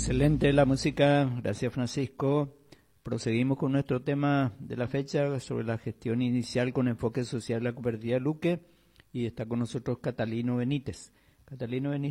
Excelente la música, gracias Francisco. Proseguimos con nuestro tema de la fecha sobre la gestión inicial con enfoque social de la cooperativa Luque y está con nosotros Catalino Benítez. Catalino Benítez